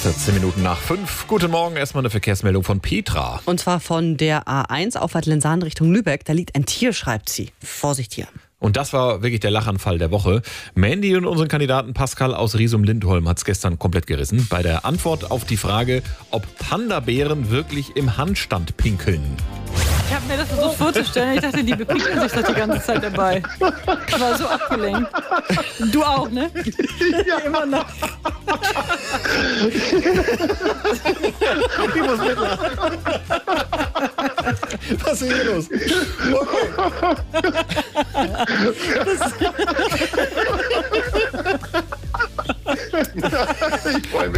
14 Minuten nach 5. Guten Morgen, erstmal eine Verkehrsmeldung von Petra. Und zwar von der A1 auf Lenzahn Richtung Lübeck. Da liegt ein Tier, schreibt sie. Vorsicht hier. Und das war wirklich der Lachanfall der Woche. Mandy und unseren Kandidaten Pascal aus Riesum-Lindholm hat es gestern komplett gerissen. Bei der Antwort auf die Frage, ob Panda-Bären wirklich im Handstand pinkeln. Ich habe mir das versucht vorzustellen. Ich dachte, die bepinkeln sich das die ganze Zeit dabei. Ich war so abgelenkt. Du auch, ne? Ja, immer noch. Ich muss mitlachen. Was ist hier los? Okay. Ich freue mich.